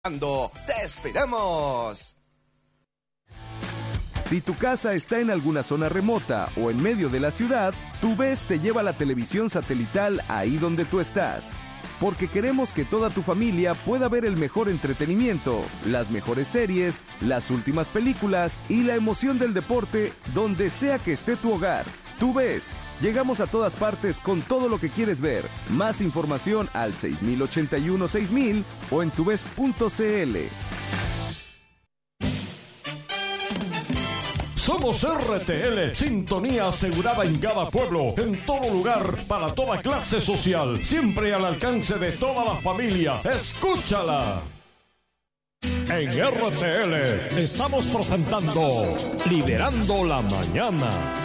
¡Te esperamos! Si tu casa está en alguna zona remota o en medio de la ciudad, TUVES te lleva la televisión satelital ahí donde tú estás. Porque queremos que toda tu familia pueda ver el mejor entretenimiento, las mejores series, las últimas películas y la emoción del deporte donde sea que esté tu hogar. TUVES, llegamos a todas partes con todo lo que quieres ver. Más información al 6081-6000 o en tuves.cl. Somos RTL, sintonía asegurada en cada pueblo, en todo lugar, para toda clase social, siempre al alcance de toda la familia. ¡Escúchala! En RTL estamos presentando Liderando la Mañana.